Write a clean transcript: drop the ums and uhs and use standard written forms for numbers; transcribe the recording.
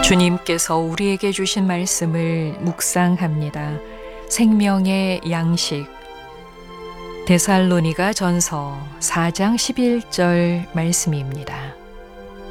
주님께서 우리에게 주신 말씀을 묵상합니다. 생명의 양식. 데살로니가 전서 4장 11절 말씀입니다.